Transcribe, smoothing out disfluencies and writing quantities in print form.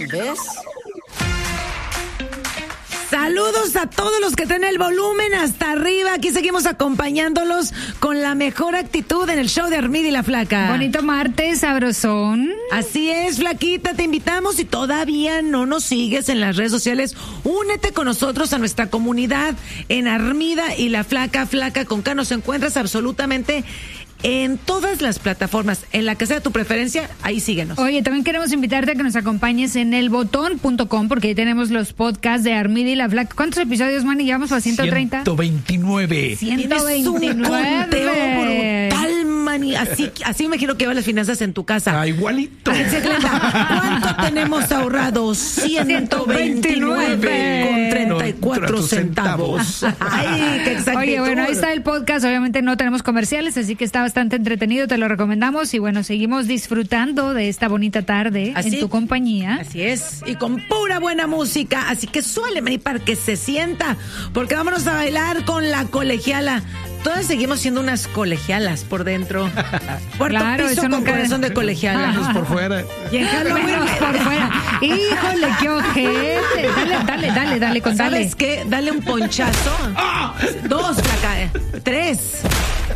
¿Ves? Saludos a todos los que traen el volumen hasta arriba. Aquí seguimos acompañándolos con la mejor actitud en el show de Armida y la Flaca. Bonito martes, sabrosón. Así es, Flaquita, te invitamos. Si todavía no nos sigues en las redes sociales, únete con nosotros a nuestra comunidad en Armida y la Flaca. Flaca con K, nos encuentras absolutamente en todas las plataformas, en la que sea tu preferencia, ahí síguenos. Oye, también queremos invitarte a que nos acompañes en elbotón.com, porque ahí tenemos los podcasts de Armida y la Flaca. ¿Cuántos episodios, Manny? ¿Llevamos a 130? 129. 129. Un conteo brutal, Manny. Así me imagino que van las finanzas en tu casa. Igualito. ¿Cuánto tenemos ahorrado? 129 con 34 centavos. Ay, qué exactitud. Oye, bueno, ahí está el podcast. Obviamente no tenemos comerciales, así que está bastante entretenido, te lo recomendamos. Y bueno, seguimos disfrutando de esta bonita tarde en tu compañía. Así es, y con pura buena música. Así que suele Manny para que se sienta, porque vámonos a bailar con la colegiala. Todas seguimos siendo unas colegialas por dentro. Puerto Claro, Piso eso con nunca... corazón de colegiala. Menos por fuera. Y en Halloween, Menos por fuera. Híjole, qué ojete. Dale, ¿sabes qué? Dale un ponchazo. 2, Flaca. 3.